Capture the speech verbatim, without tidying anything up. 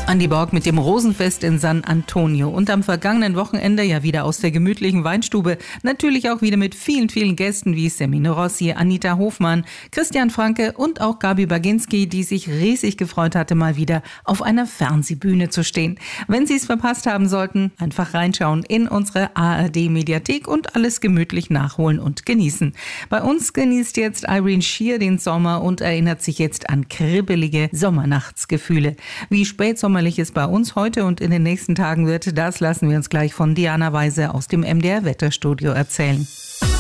Andi Borg mit dem Rosenfest in San Antonio und am vergangenen Wochenende ja wieder aus der gemütlichen Weinstube. Natürlich auch wieder mit vielen, vielen Gästen wie Semino Rossi, Anita Hofmann, Christian Franke und auch Gabi Baginski, die sich riesig gefreut hatte, mal wieder auf einer Fernsehbühne zu stehen. Wenn Sie es verpasst haben sollten, einfach reinschauen in unsere A R D-Mediathek und alles gemütlich nachholen und genießen. Bei uns genießt jetzt Irene Shear den Sommer und erinnert sich jetzt an kribbelige Sommernachtsgefühle. Wie spätsommerlich es bei uns heute und in den nächsten Tagen wird, das lassen wir uns gleich von Diana Weise aus dem M D R Wetterstudio erzählen.